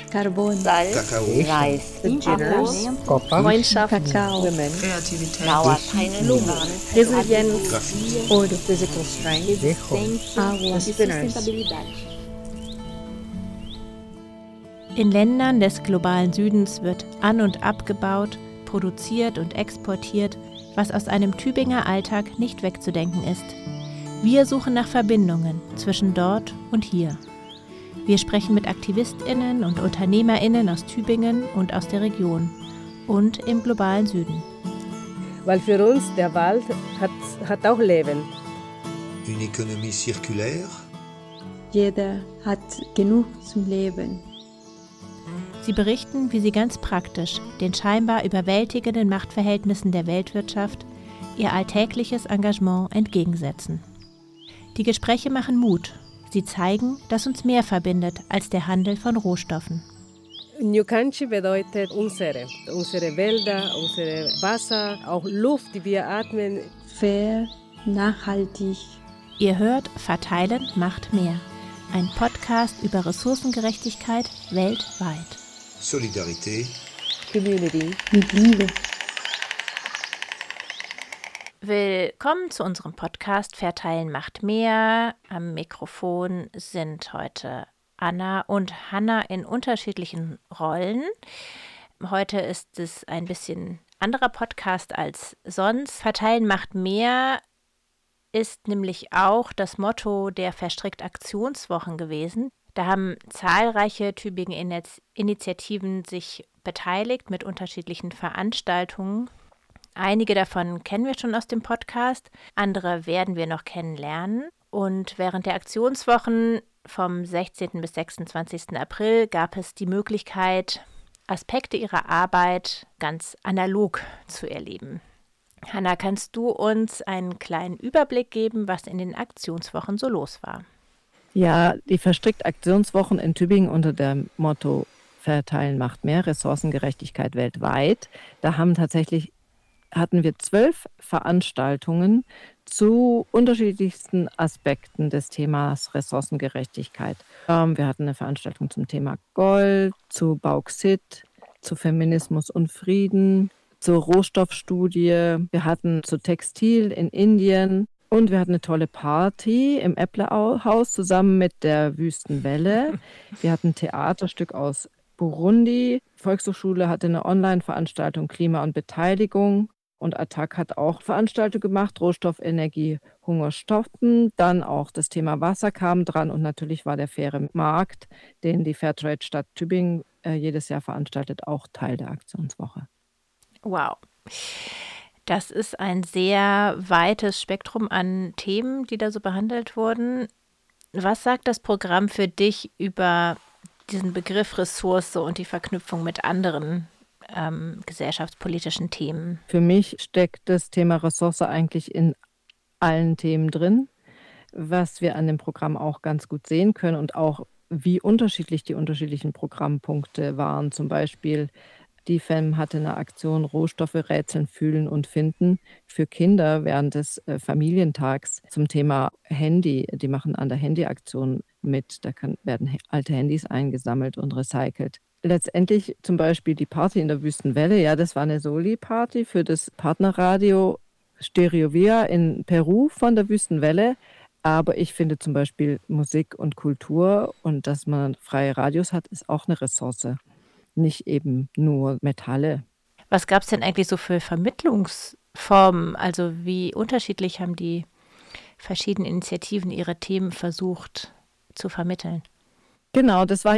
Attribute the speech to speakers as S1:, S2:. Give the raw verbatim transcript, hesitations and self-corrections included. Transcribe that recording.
S1: Carbon,
S2: Salz,
S3: Kakao,
S2: Reis,
S4: Beginners,
S5: Kopper,
S4: Freundschaft,
S1: Kakao,
S4: Women,
S6: Kreativität,
S2: Dauerteilnehmer,
S4: Resilienz,
S3: grafite,
S4: Ouro, Physical Strength,
S5: Dejo,
S1: Água,
S4: Spinners.
S7: In Ländern des globalen Südens wird an- und abgebaut, produziert und exportiert, was aus einem Tübinger Alltag nicht wegzudenken ist. Wir suchen nach Verbindungen zwischen dort und hier. Wir sprechen mit AktivistInnen und UnternehmerInnen aus Tübingen und aus der Region und im globalen Süden.
S4: Weil für uns der Wald hat, hat auch Leben.
S3: une économie circulaire,
S1: jeder hat genug zum Leben.
S7: Sie berichten, wie sie ganz praktisch den scheinbar überwältigenden Machtverhältnissen der Weltwirtschaft ihr alltägliches Engagement entgegensetzen. Die Gespräche machen Mut. Sie zeigen, dass uns mehr verbindet als der Handel von Rohstoffen.
S4: Nyukanchi bedeutet unsere, unsere Wälder, unsere Wasser, auch Luft, die wir atmen.
S1: Fair, nachhaltig.
S7: Ihr hört Verteilen macht mehr. Ein Podcast über Ressourcengerechtigkeit weltweit.
S3: solidarité,
S4: Community.
S1: Mit Liebe.
S7: Willkommen zu unserem Podcast Verteilen macht mehr. Am Mikrofon sind heute Anna und Hanna in unterschiedlichen Rollen. Heute ist es ein bisschen anderer Podcast als sonst. Verteilen macht mehr ist nämlich auch das Motto der Verstrickt Aktionswochen gewesen. Da haben zahlreiche Tübingen-Initiativen sich beteiligt mit unterschiedlichen Veranstaltungen. Einige davon kennen wir schon aus dem Podcast, andere werden wir noch kennenlernen. Und während der Aktionswochen vom sechzehnten bis sechsundzwanzigsten April gab es die Möglichkeit, Aspekte ihrer Arbeit ganz analog zu erleben. Hanna, kannst du uns einen kleinen Überblick geben, was in den Aktionswochen so los war?
S5: Ja, die Verstrickt-Aktionswochen in Tübingen unter dem Motto Verteilen macht mehr, Ressourcengerechtigkeit weltweit. Da haben tatsächlich, hatten wir zwölf Veranstaltungen zu unterschiedlichsten Aspekten des Themas Ressourcengerechtigkeit. Ähm, wir hatten eine Veranstaltung zum Thema Gold, zu Bauxit, zu Feminismus und Frieden, zur Rohstoffstudie. Wir hatten zu Textil in Indien. Und wir hatten eine tolle Party im Äpplehaus zusammen mit der Wüstenwelle. Wir hatten ein Theaterstück aus Burundi. Die Volkshochschule hatte eine Online-Veranstaltung Klima und Beteiligung. Und Attac hat auch Veranstaltungen gemacht, Rohstoff, Energie, Hunger stoppen. Dann auch das Thema Wasser kam dran. Und natürlich war der faire Markt, den die Fairtrade-Stadt Tübingen äh, jedes Jahr veranstaltet, auch Teil der Aktionswoche.
S7: Wow. Das ist ein sehr weites Spektrum an Themen, die da so behandelt wurden. Was sagt das Programm für dich über diesen Begriff Ressource und die Verknüpfung mit anderen ähm, gesellschaftspolitischen Themen?
S5: Für mich steckt das Thema Ressource eigentlich in allen Themen drin, was wir an dem Programm auch ganz gut sehen können und auch wie unterschiedlich die unterschiedlichen Programmpunkte waren. Zum Beispiel die F E M hatte eine Aktion Rohstoffe rätseln, fühlen und finden für Kinder während des äh, Familientags zum Thema Handy. Die machen an der Handyaktion mit. Da kann, werden he- alte Handys eingesammelt und recycelt. Letztendlich zum Beispiel die Party in der Wüstenwelle. Ja, das war eine Soli-Party für das Partnerradio Stereo Via in Peru von der Wüstenwelle. Aber ich finde zum Beispiel Musik und Kultur und dass man freie Radios hat, ist auch eine Ressource. Nicht eben nur Metalle.
S7: Was gab es denn eigentlich so für Vermittlungsformen? Also wie unterschiedlich haben die verschiedenen Initiativen ihre Themen versucht zu vermitteln?
S5: Genau, das war